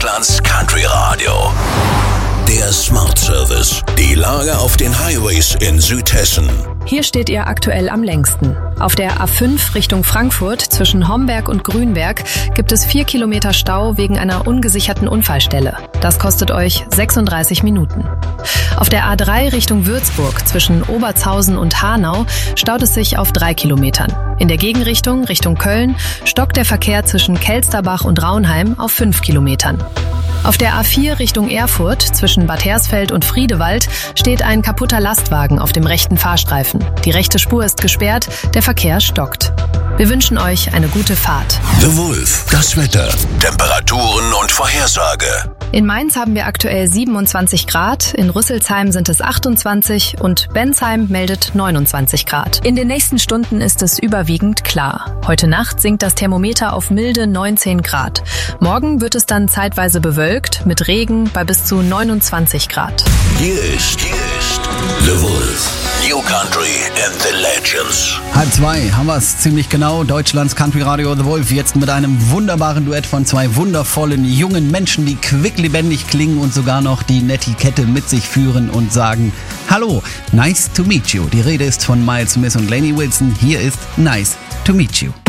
Deutschlands Country Radio. Der Smart Service. Die Lage auf den Highways in Südhessen. Hier steht ihr aktuell am längsten. Auf der A5 Richtung Frankfurt zwischen Homberg und Grünberg gibt es 4 Kilometer Stau wegen einer ungesicherten Unfallstelle. Das kostet euch 36 Minuten. Auf der A3 Richtung Würzburg zwischen Obertshausen und Hanau staut es sich auf 3 Kilometern. In der Gegenrichtung Richtung Köln stockt der Verkehr zwischen Kelsterbach und Raunheim auf 5 Kilometern. Auf der A4 Richtung Erfurt zwischen Bad Hersfeld und Friedewald steht ein kaputter Lastwagen auf dem rechten Fahrstreifen. Die rechte Spur ist gesperrt, der Verkehr stockt. Wir wünschen euch eine gute Fahrt. The Wolf, das Wetter, Temperaturen und Vorhersage. In Mainz haben wir aktuell 27 Grad, in Rüsselsheim sind es 28 und Bensheim meldet 29 Grad. In den nächsten Stunden ist es überwiegend klar. Heute Nacht sinkt das Thermometer auf milde 19 Grad. Morgen wird es dann zeitweise bewölkt mit Regen bei bis zu 29 Grad. Hier ist The Wolf. New Country and the Legends. 1:30 haben wir es ziemlich genau. Deutschlands Country Radio The Wolf jetzt mit einem wunderbaren Duett von zwei wundervollen jungen Menschen, die quicklebendig klingen und sogar noch die Netiquette mit sich führen und sagen: Hallo, nice to meet you. Die Rede ist von Miles Smith und Lainey Wilson. Hier ist Nice to meet you.